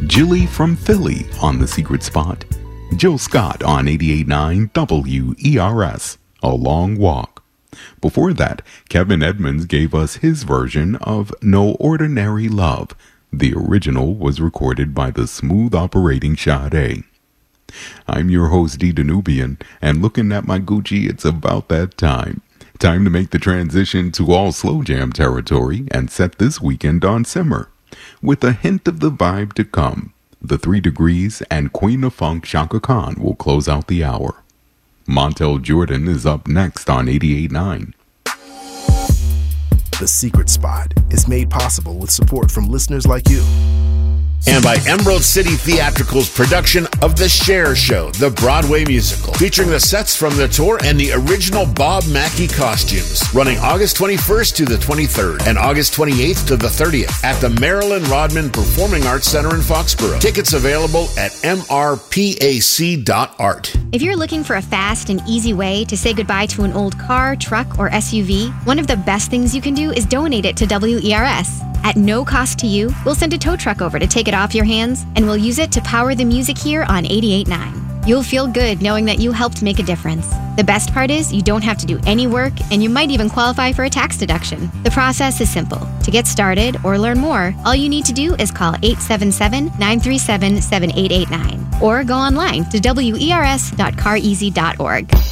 Jilly from Philly on The Secret Spot. Jill Scott on 88.9 WERS, A Long Walk. Before that, Kevin Edmonds gave us his version of No Ordinary Love. The original was recorded by the smooth operating Sade. I'm your host, D. Danubian, and looking at my Gucci, it's about that time. Time to make the transition to all slow jam territory and set this weekend on simmer. With a hint of the vibe to come, the 3 Degrees and Queen of Funk Chaka Khan will close out the hour. Montel Jordan is up next on 88.9. The Secret Spot is made possible with support from listeners like you. And by Emerald City Theatrical's production of The Cher Show, the Broadway musical, featuring the sets from the tour and the original Bob Mackie costumes, running August 21st to the 23rd and August 28th to the 30th at the Marilyn Rodman Performing Arts Center in Foxborough. Tickets available at mrpac.art. If you're looking for a fast and easy way to say goodbye to an old car, truck, or SUV, one of the best things you can do is donate it to WERS. At no cost to you, we'll send a tow truck over to take it off your hands, and we'll use it to power the music here on 88.9. You'll feel good knowing that you helped make a difference. The best part is you don't have to do any work, and you might even qualify for a tax deduction. The process is simple. To get started or learn more, all you need to do is call 877-937-7889 or go online to wers.careasy.org.